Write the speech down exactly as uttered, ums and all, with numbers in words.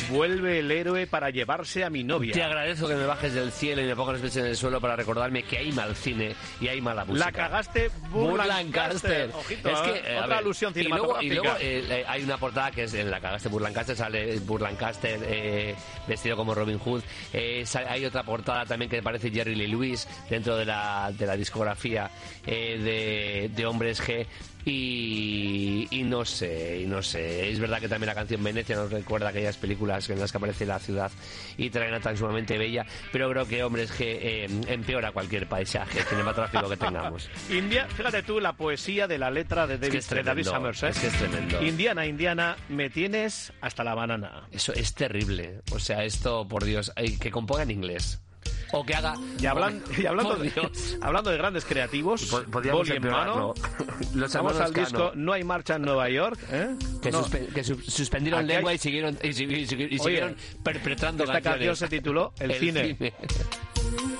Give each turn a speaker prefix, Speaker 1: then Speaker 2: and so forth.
Speaker 1: vuelve el héroe para llevarse a mi novia.
Speaker 2: Te agradezco que me bajes del cielo y me pongas los pies en el suelo para recordarme que hay mal cine y hay mala música.
Speaker 1: La cagaste, Burt Lancaster. Ojito,
Speaker 2: es que,
Speaker 1: eh, otra
Speaker 2: ver,
Speaker 1: alusión
Speaker 2: y luego,
Speaker 1: cinematográfica.
Speaker 2: y luego eh, hay una portada que es en la cagaste Burt Lancaster, sale Burt Lancaster eh, vestido como Robin Hood. Eh, hay otra portada también que parece Jerry Lee Lewis dentro de la, de la discografía eh, de, de Hombres G. Y, y no sé, y no sé. Es verdad que también la canción Venecia nos recuerda aquellas películas en las que aparece la ciudad y trae una tan sumamente bella, pero creo que Hombres G eh, empeora cualquier paisaje cinematográfico que tengamos.
Speaker 1: India, fíjate tú la poesía de la letra de David,
Speaker 2: es que es
Speaker 1: de David Summers, ¿eh?
Speaker 2: Es que es tremendo.
Speaker 1: Indiana, Indiana, me tienes hasta la banana.
Speaker 2: Eso es terrible. O sea, esto, por Dios, hay que componga en inglés. O que haga...
Speaker 1: Y, hablan, y hablando, de, hablando de grandes creativos, boli en mano,
Speaker 2: los
Speaker 1: vamos al
Speaker 2: Cano.
Speaker 1: disco No hay marcha en Nueva York, ¿eh?
Speaker 2: Que,
Speaker 1: no.
Speaker 2: suspe que su suspendieron
Speaker 1: Aquí
Speaker 2: lengua
Speaker 1: hay...
Speaker 2: y siguieron, y, y, y, y siguieron
Speaker 1: Oye,
Speaker 2: perpetrando
Speaker 1: esta
Speaker 2: canciones.
Speaker 1: canción se tituló El,
Speaker 2: El
Speaker 1: cine.
Speaker 2: cine.